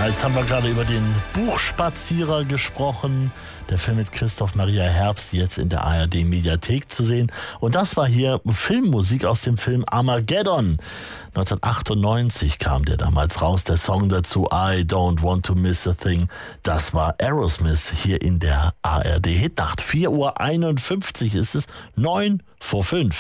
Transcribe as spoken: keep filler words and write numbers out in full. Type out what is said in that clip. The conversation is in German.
Jetzt haben wir gerade über den Buchspazierer gesprochen. Der Film mit Christoph Maria Herbst, jetzt in der A R D-Mediathek zu sehen. Und das war hier Filmmusik aus dem Film Armageddon. neunzehnhundertachtundneunzig kam der damals raus. Der Song dazu, I Don't Want to Miss a Thing, das war Aerosmith hier in der A R D-Hitnacht. vier Uhr einundfünfzig ist es, neun vor fünf.